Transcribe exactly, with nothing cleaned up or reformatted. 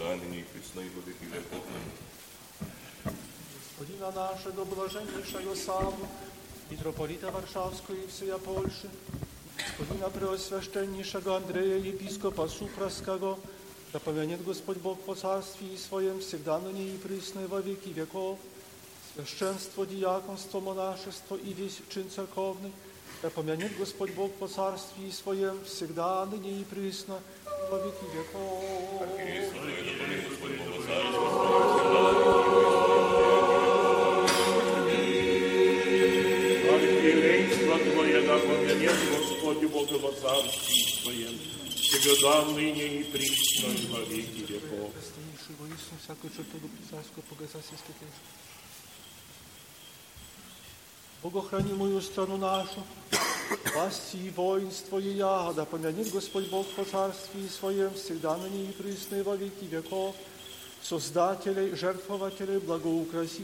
всегда, ныне и присно, и во веки веков. Господина нашего блаженнейшего Савву, митрополита Варшавского и всея Польши, Господина Преосвященнейшего Андрея, епископа Супраского, да помянет Господь Бог по царстве Своем, всегда ныне и присно, и во веки веков, священство, диаконство, монашество и весь чин церковный, да помянет Господь Бог по царстве Своем, всегда ныне и присно, и во веки веков. Архиерейство Твое, да помянет Господь Бог по царстве Своем, всегда ныне и присно, и во веки веков. Священнейший воистину всякую черту царскую погасательский теж. Богохранимую страну нашу, власти и воинство ее, да помянет Господь Бог по царстве Своем, всегда ныне и присно, и во веки веков, Создателей, жертвователей, благоукрасителей,